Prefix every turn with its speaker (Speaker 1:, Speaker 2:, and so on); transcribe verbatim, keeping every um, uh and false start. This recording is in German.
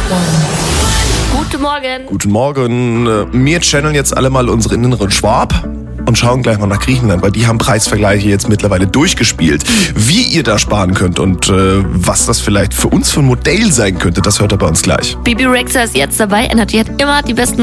Speaker 1: Guten Morgen.
Speaker 2: Guten Morgen. Wir channeln jetzt alle mal unseren inneren Schwab und schauen gleich mal nach Griechenland, weil die haben Preisvergleiche jetzt mittlerweile durchgespielt. Wie ihr da sparen könnt und äh, was das vielleicht für uns für ein Modell sein könnte, das hört ihr bei uns gleich.
Speaker 1: Bibi Rexha ist jetzt dabei. Energy hat immer die besten